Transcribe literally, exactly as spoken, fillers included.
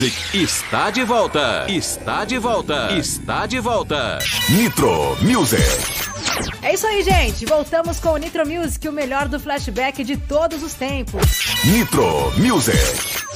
Está de volta, está de volta, está de volta. Nitro Music. É isso aí, gente. Voltamos com o Nitro Music, o melhor do flashback de todos os tempos. Nitro Music.